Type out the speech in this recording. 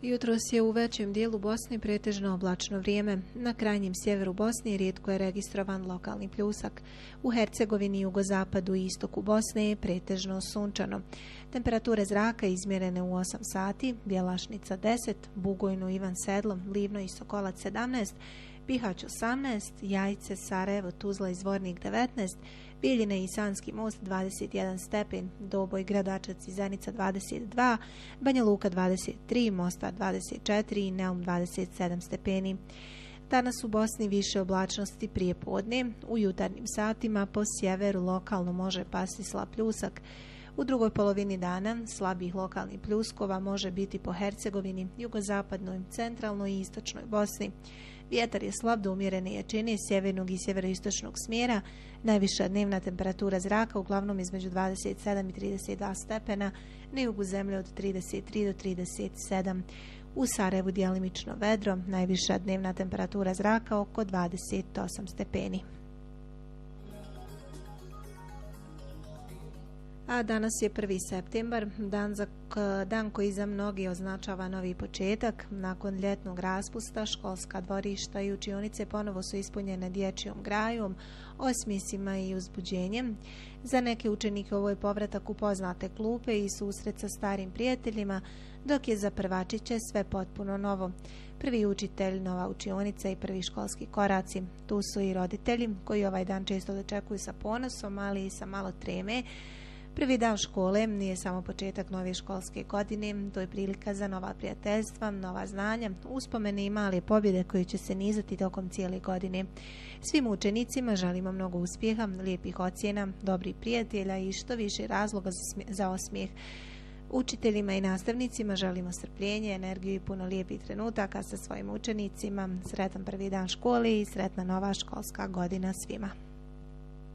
Jutros je u većem dijelu Bosne pretežno oblačno vrijeme. Na krajnjem sjeveru Bosne rijetko je registrovan lokalni pljusak. U Hercegovini, jugozapadu i istoku Bosne je pretežno sunčano. Temperature zraka izmjerene u 8 sati, Bjelašnica 10, Bugojno, Ivan Sedlo, Livno i Sokolac 17, Bihać 18, Jajce, Sarajevo, Tuzla i Zvornik 19, Bijeljine i Sanski most 21 stepen, Doboj, Gradačac i Zenica 22, Banja Luka 23, Mostar 24 i Neum 27 stepeni. Danas u Bosni više oblačnosti prije podne, u jutarnjim satima po sjeveru lokalno može pasti slab pljusak. U drugoj polovini dana slabih lokalnih pljuskova može biti po Hercegovini, jugozapadnoj, centralnoj i istočnoj Bosni. Vjetar je slab do umjerene jačine sjevernog i sjeveroistočnog smjera. Najviša dnevna temperatura zraka uglavnom između 27 i 32 stepena, na jugu zemlje od 33 do 37. U Sarajevu djelimično vedro, najviša dnevna temperatura zraka oko 28 stepeni. A danas je 1. septembar, dan koji za mnogi označava novi početak. Nakon ljetnog raspusta, školska dvorišta i učionice ponovo su ispunjene dječjom grajom, osmjesima i uzbuđenjem. Za neke učenike ovo je povratak u poznate klupe i susret sa starim prijateljima, dok je za prvačiće sve potpuno novo. Prvi učitelj, nova učionica i prvi školski koraci. Tu su i roditelji koji ovaj dan često dočekuju sa ponosom, ali i sa malo treme. Prvi dan škole nije samo početak nove školske godine, to je prilika za nova prijateljstva, nova znanja, uspomene i male pobjede koje će se nizati tokom cijele godine. Svim učenicima želimo mnogo uspjeha, lijepih ocjena, dobrih prijatelja i što više razloga za osmijeh. Učiteljima i nastavnicima želimo strpljenje, energiju i puno lijepih trenutaka sa svojim učenicima. Sretan prvi dan škole i sretna nova školska godina svima.